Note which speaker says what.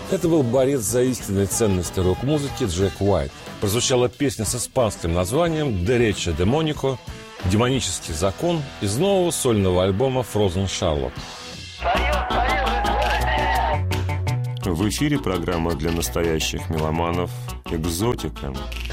Speaker 1: Это был борец за истинные ценности рок-музыки Джек Уайт. Прозвучала песня с испанским названием «Derecho Demónico» – «Демонический закон» из нового сольного альбома «Frozen Charlotte».
Speaker 2: В эфире программа для настоящих меломанов «Экзотика».